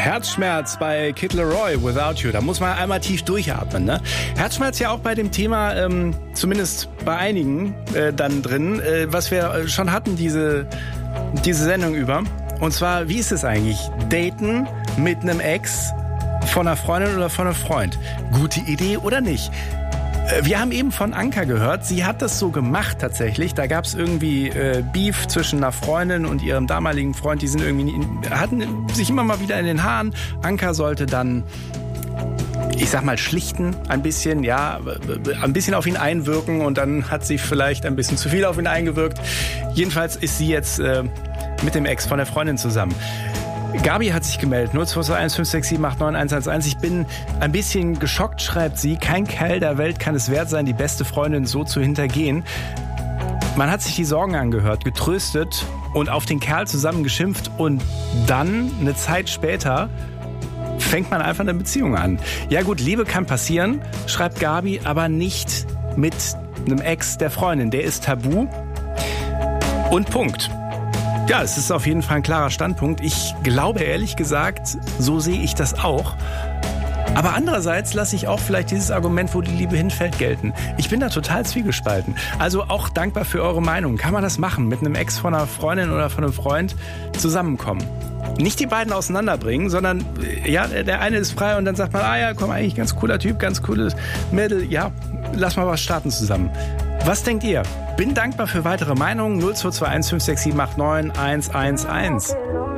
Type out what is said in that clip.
Herzschmerz bei Kid Laroi, Without You. Da muss man einmal tief durchatmen, ne? Herzschmerz ja auch bei dem Thema, zumindest bei einigen dann drin, was wir schon hatten, diese Sendung über. Und zwar, wie ist es eigentlich? Daten mit einem Ex von einer Freundin oder von einem Freund? Gute Idee oder nicht? Wir haben eben von Anka gehört, sie hat das so gemacht tatsächlich. Da gab es irgendwie Beef zwischen einer Freundin und ihrem damaligen Freund. Die sind hatten sich immer mal wieder in den Haaren. Anka sollte dann, ich sag mal, schlichten ein bisschen, ja, ein bisschen auf ihn einwirken. Und dann hat sie vielleicht ein bisschen zu viel auf ihn eingewirkt. Jedenfalls ist sie jetzt mit dem Ex von der Freundin zusammen. Gabi hat sich gemeldet, 0221 567 89 111. Ich bin ein bisschen geschockt, schreibt sie. Kein Kerl der Welt kann es wert sein, die beste Freundin so zu hintergehen. Man hat sich die Sorgen angehört, getröstet und auf den Kerl zusammen geschimpft. Und dann, eine Zeit später, fängt man einfach eine Beziehung an. Ja gut, Liebe kann passieren, schreibt Gabi, aber nicht mit einem Ex der Freundin. Der ist tabu. Und Punkt. Ja, es ist auf jeden Fall ein klarer Standpunkt. Ich glaube ehrlich gesagt, so sehe ich das auch. Aber andererseits lasse ich auch vielleicht dieses Argument, wo die Liebe hinfällt, gelten. Ich bin da total zwiegespalten. Also auch dankbar für eure Meinung. Kann man das machen, mit einem Ex von einer Freundin oder von einem Freund zusammenkommen? Nicht die beiden auseinanderbringen, sondern ja, der eine ist frei und dann sagt man, ja, komm, eigentlich ganz cooler Typ, ganz cooles Mädel, ja, lass mal was starten zusammen. Was denkt ihr? Bin dankbar für weitere Meinungen. 0221 567 89 111.